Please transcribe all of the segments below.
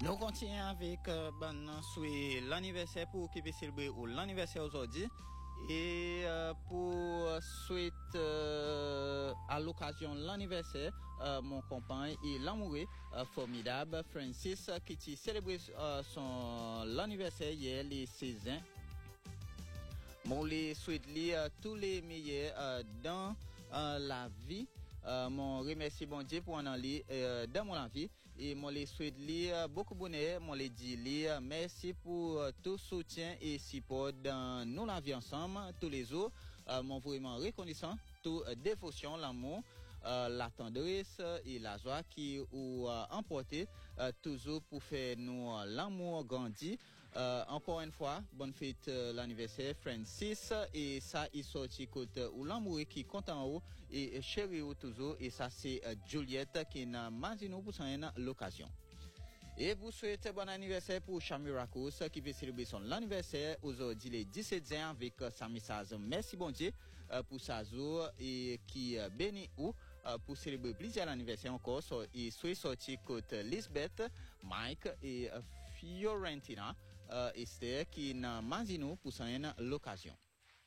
Nous continuons avec l'anniversaire pour qui peut célébrer l'anniversaire aujourd'hui. Et pour souhaiter à l'occasion de l'anniversaire, mon compagnon et l'amoureux formidable Francis qui célèbre son l'anniversaire hier les 16 ans. Mon les souhaite tous les meilleurs dans la vie. Mon remercie bon Dieu pour en aller dans mon vie et mon les souhaite beaucoup bonheur, mon les dit merci pour tout soutien et support dans nous la vie ensemble tous les jours. Mon vraiment reconnaissant toute dévotion, l'amour, la tendresse et la joie qui ont emporté toujours pour faire nous l'amour grandir. Encore une fois, bonne fête l'anniversaire Francis et ça il sorti côté ou l'amour qui compte en haut et chéri ou toujours et ça c'est Juliette qui n'a mazino pour l'occasion. Et vous souhaitez bon anniversaire pour Chamiracos qui veut célébrer son anniversaire aujourd'hui les 17 ans avec sa message merci bon Dieu pour sa jour et qui bénit ou pour célébrer plusieurs anniversaires encore et soit sorti côté Lisbeth, Mike et Fiorentina Esther qui n'a mazino pour l'occasion.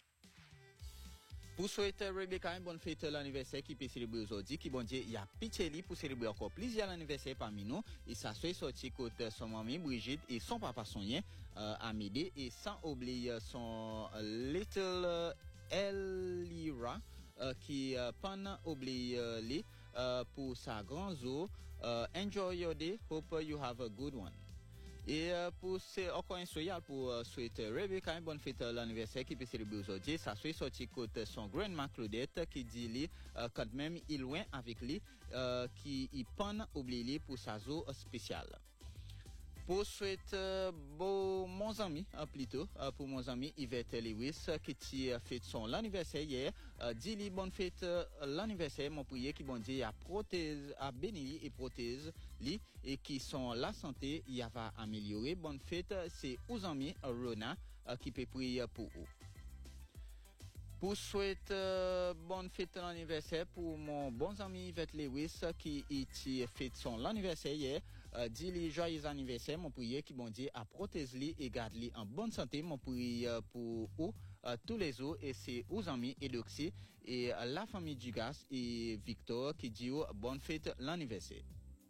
Pour souhaiter Rebecca une bonne fête l'anniversaire qui peut célébrer aujourd'hui, qui bon Dieu, il y a Picheli pour célébrer encore plusieurs anniversaires parmi nous. Et ça soit sorti côté son maman Brigitte et son papa Sonien Amédée et sans oublier son little Elira qui pendant oublié pour sa grand zoo. Enjoy your day, hope you have a good one. Et pour c'est encore un soyal pour souhaiter Rebecca une bonne fête l'anniversaire qui peut célébrer aujourd'hui. Ça soit sorti côté son grandma Claudette qui dit lui quand même il loin avec lui qui il peine oublié pour sa zoo spéciale. Pour souhaiter mon ami plutôt pour mon ami Yvette Lewis qui fait son anniversaire hier dit bonne fête l'anniversaire mon prier qui bon Dieu a prothèse a béni et prothèse li et qui sont la santé il va améliorer bonne fête c'est aux amis Rona qui peut prier pour eux. Pour souhaiter bonne fête l'anniversaire pour mon bon ami Yvette Lewis qui fête son anniversaire hier. Dis-lui joyeux anniversaire, mon prier qui bon Dieu a protège-lui et garde-lui en bonne santé, mon prier pour eux, tous les autres et c'est aux amis Edoxy et la famille Dugas et Victor qui dit bonne fête l'anniversaire.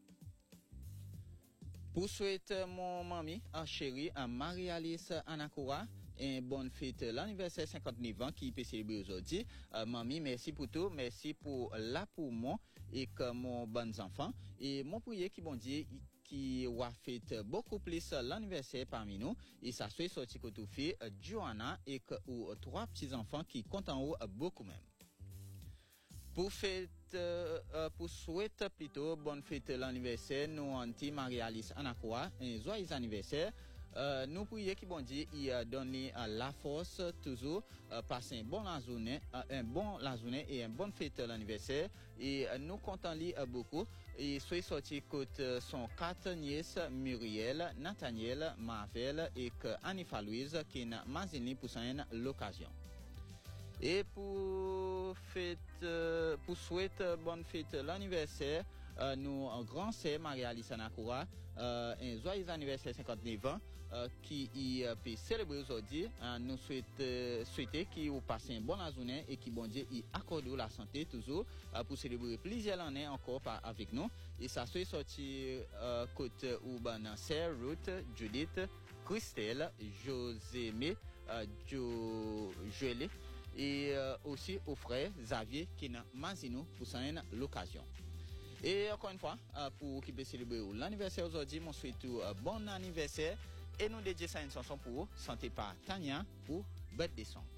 Pour souhaiter mon mamie chérie Marie-Alice Anakura une bonne fête l'anniversaire 59 ans qui peut célébrer aujourd'hui. Mamie, merci pour tout, merci pour pour moi et que mon bons enfants et mon prier qui bon Dieu qui a fait beaucoup plus l'anniversaire parmi nous et ça soit sorti que tout fait Johanna et que ou trois petits enfants qui comptent en haut beaucoup même. Pour fête pour souhaiter plutôt bonne fête l'anniversaire nous anti Marie-Alice Anakwa un joyeux anniversaire. Nous prions qui bon Dieu il a donné la force toujours passer un bon la journée et une bonne fête l'anniversaire et nous comptons lui beaucoup et soit sorti côté son quatre nièces Muriel, Nathaniel, Marvel et Anifa Louise qui n'a mazini pour l'occasion. Et pour souhaiter bonne fête l'anniversaire nous en grand sœur Marie-Alice Anakura un joyeux anniversaire 59 ans qui peut célébrer aujourd'hui nous souhaiter qui vous passez une bonne journée et qui bon Dieu y accorde la santé toujours pour célébrer plusieurs années encore avec nous et ça soit sorti côté urbain sœur Ruth, Judith, Christelle, Josémé, Joël et aussi au frère Xavier qui n'a mazino pour l'occasion. Et encore une fois, pour qui peut célébrer l'anniversaire aujourd'hui, mon souhaite bon anniversaire et nous dédions ça une chanson pour vous, santé par Tania pour birthday song.